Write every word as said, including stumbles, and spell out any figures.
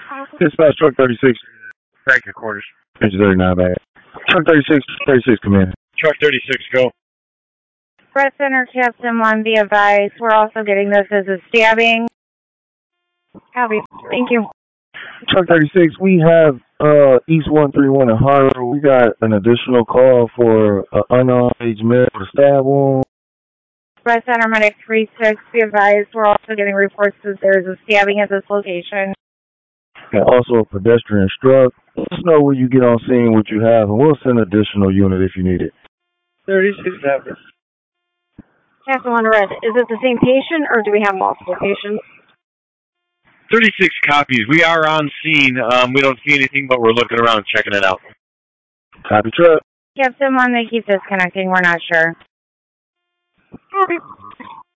Dispatch truck thirty-six. Break your quarters. Engine thirty-nine bad. Truck thirty-six, thirty-six, come in. Truck thirty-six, go. Press Center, Captain one, be advised. We're also getting this as a stabbing. Copy. Thank you. Truck thirty-six, we have uh, East one three one in Harder. We got an additional call for an unarmed male with a stab wound. Press Center, Medic three six, be advised. We're also getting reports that there's a stabbing at this location. And also a pedestrian struck. Let us know when you get on scene what you have, and we'll send an additional unit if you need it. thirty-six, happy. Captain one, Red, is it the same patient or do we have multiple patients? thirty-six copies. We are on scene. Um, we don't see anything, but we're looking around checking it out. Copy truck. Captain one, they keep disconnecting. We're not sure. Copy.